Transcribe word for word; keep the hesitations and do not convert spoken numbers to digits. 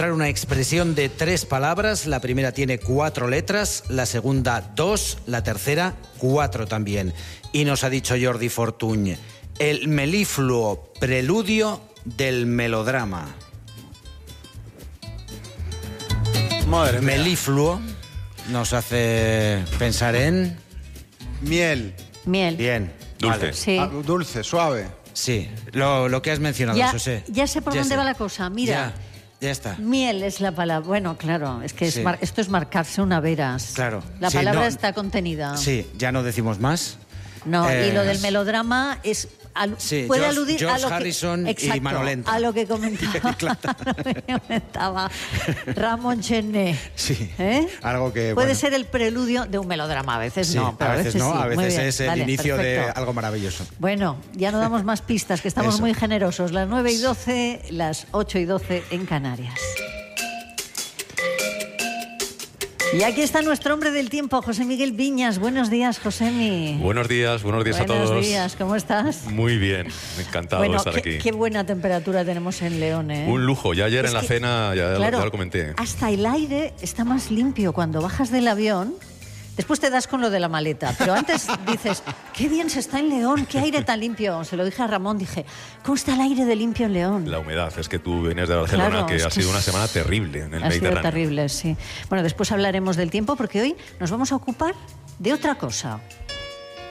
encontrar una expresión de tres palabras. La primera tiene cuatro letras, la segunda dos, la tercera cuatro también. Y nos ha dicho Jordi Fortuny, el melifluo preludio del melodrama. Madre mía. Melifluo nos hace pensar en... Miel. Miel. Bien. Dulce. Vale. Sí. Ah, dulce, suave. Sí, lo, lo que has mencionado, Ya, José. ya sé por Ya dónde sé. va la cosa. Mira, Ya, ya está. miel es la palabra. Bueno, claro, es que es Sí. mar- esto es marcarse una veras. Claro. La Sí, palabra no- está contenida. Sí, ya no decimos más. No, y Eh, lo del melodrama es al- Sí, puede George- aludir a George lo que, Harrison y exacto, Manolenta. a lo que comentaba, a lo que comentaba Ramón Chené. Sí, ¿Eh? algo que, puede bueno. ser el preludio de un melodrama, a veces Sí, no, pero a veces no, sí. a Muy veces bien, es el vale, inicio perfecto. de algo maravilloso. Bueno, ya no damos más pistas, que estamos Eso. muy generosos. Las nueve y doce, las ocho y doce en Canarias. Y aquí está nuestro hombre del tiempo, José Miguel Viñas. Buenos días, Josemi. Buenos días, buenos días a todos. Buenos días, ¿cómo estás? Muy bien, encantado Bueno, de estar qué, aquí. qué buena temperatura tenemos en León, ¿eh? Un lujo, ya ayer Es en la que, cena ya, claro, ya lo comenté. hasta el aire está más limpio cuando bajas del avión. Después te das con lo de la maleta, pero antes dices, qué bien se está en León, qué aire tan limpio. Se lo dije a Ramón, dije, ¿cómo está el aire de limpio en León? La humedad, es que tú vienes de Barcelona, Claro, que es ha que sido una es- semana terrible en el Ha sido Mediterráneo. terrible, sí. Bueno, después hablaremos del tiempo porque hoy nos vamos a ocupar de otra cosa.